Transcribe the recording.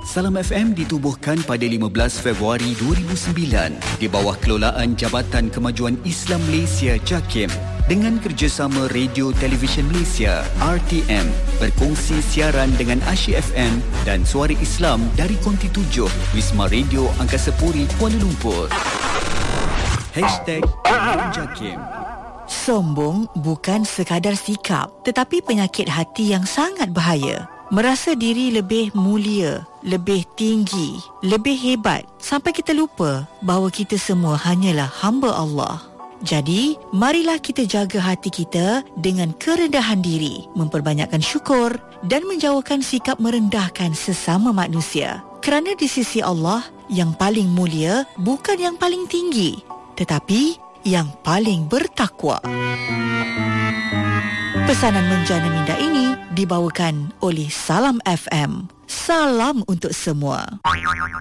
Salam FM ditubuhkan pada 15 Februari 2009 di bawah kelolaan Jabatan Kemajuan Islam Malaysia JAKIM dengan kerjasama Radio Televisyen Malaysia RTM berkongsi siaran dengan Asyik FM dan Suara Islam dari Konti 7 Wisma Radio Angkasa Puri Kuala Lumpur. #JAKIM. Sombong bukan sekadar sikap, tetapi penyakit hati yang sangat bahaya. Merasa diri lebih mulia, lebih tinggi, lebih hebat, sampai kita lupa bahawa kita semua hanyalah hamba Allah. Jadi, marilah kita jaga hati kita dengan kerendahan diri, memperbanyakkan syukur dan menjauhkan sikap merendahkan sesama manusia. Kerana di sisi Allah, yang paling mulia bukan yang paling tinggi, tetapi yang paling bertakwa. Pesanan menjana minda ini dibawakan oleh Salam FM. Salam untuk semua.